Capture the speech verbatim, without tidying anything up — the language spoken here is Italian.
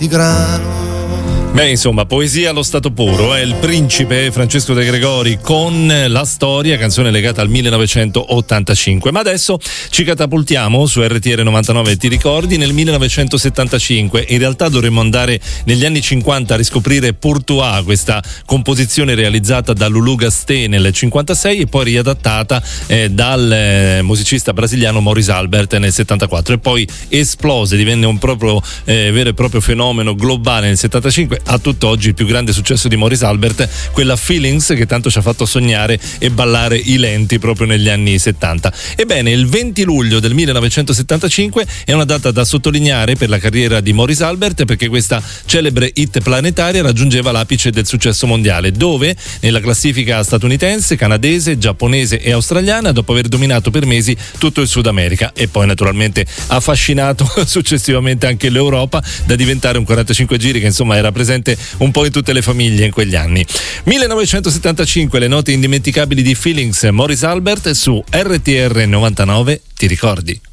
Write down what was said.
di grano. Beh, insomma, poesia allo stato puro, è il principe Francesco De Gregori con La storia, canzone legata al millenovecentottantacinque. Ma adesso ci catapultiamo su R T R novantanove, ti ricordi, nel millenovecentosettantacinque. In realtà dovremmo andare negli anni cinquanta a riscoprire Pourtois, questa composizione realizzata da Lulu Gasté nel cinquantasei e poi riadattata eh, dal eh, musicista brasiliano Maurice Albert nel settantaquattro, e poi esplose, divenne un proprio eh, vero e proprio fenomeno globale nel settantacinque. A tutt'oggi il più grande successo di Maurice Albert, quella Feelings che tanto ci ha fatto sognare e ballare i lenti proprio negli anni settanta. Ebbene, il venti luglio del millenovecentosettantacinque è una data da sottolineare per la carriera di Maurice Albert, perché questa celebre hit planetaria raggiungeva l'apice del successo mondiale, dove nella classifica statunitense, canadese, giapponese e australiana, dopo aver dominato per mesi tutto il Sud America e poi naturalmente affascinato successivamente anche l'Europa, da diventare un quarantacinque giri che insomma era presente un po' in tutte le famiglie in quegli anni. millenovecentosettantacinque, le note indimenticabili di Feelings, Maurice Albert su R T R novantanove, ti ricordi?